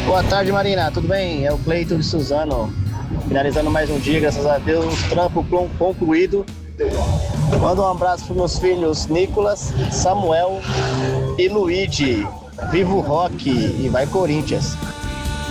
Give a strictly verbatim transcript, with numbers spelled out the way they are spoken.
Boa tarde, Marina. Tudo bem? É o Cleiton de Suzano. Finalizando mais um dia, graças a Deus, um trampo con- concluído. Manda um abraço para meus filhos Nicolas, Samuel e Luigi. Viva o rock e vai Corinthians.